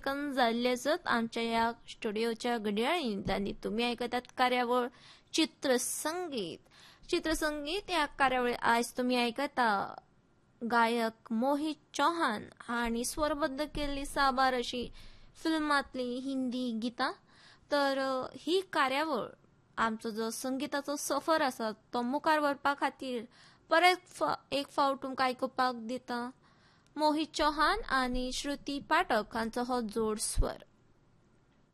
Second जाल्लेच आमच्या या स्टुडिओच्या घड्याळींत आणि तुम्ही ऐकतात कार्यावळ चित्रसंगीत या कार्यावळी आज तुम्ही ऐकता गायक मोहित चौहान आणि स्वरबद्ध केलेली साबार अशी फिल्मातली हिंदी गीता. तर ही कार्यावळ आमचो जो संगीताचो सफर आसा तो मुखार व्हरपा खातीर परत एक फावट तुमकां आयकुपाक दिता मोहित चौहान आणि श्रुती पाठक हांचो हो जोड स्वर.